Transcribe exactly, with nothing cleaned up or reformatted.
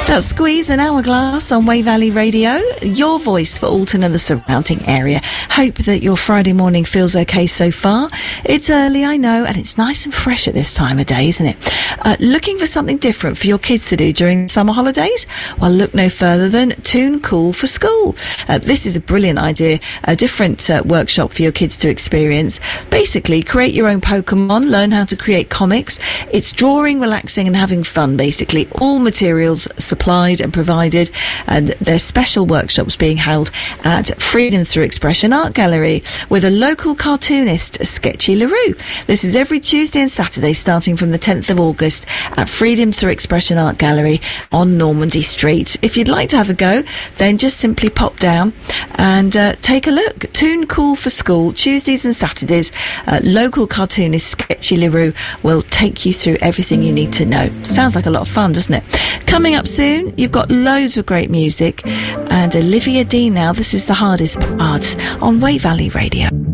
That's Squeeze and Hourglass on Way Valley Radio, your voice for Alton and the surrounding area. Hope that your Friday morning feels okay so far. It's early, I know, and it's nice and fresh at this time of day, isn't it? Uh, looking for something different for your kids to do during the summer holidays? Well, look no further than Toon Cool for School. Uh, this is a brilliant idea, a different uh, workshop for your kids to experience. Basically, create your own Pokemon, learn how to create comics. It's drawing, relaxing and having fun, basically. All materials supplied and provided, and there's special workshops being held at Freedom Through Expression Art Gallery with a local cartoonist, Sketchy LaRue. This is every Tuesday and Saturday starting from the tenth of August at Freedom Through Expression Art Gallery on Normandy Street. If you'd like to have a go, then just simply pop down and uh, take a look. Toon Cool for School, Tuesdays and Saturdays. Uh, local cartoonist Sketchy LaRue will take you through everything you need to know. Sounds like a lot of fun, doesn't it? Coming up soon, you've got loads of great music and Olivia Dean now. This is The Hardest Part on Way Valley Radio.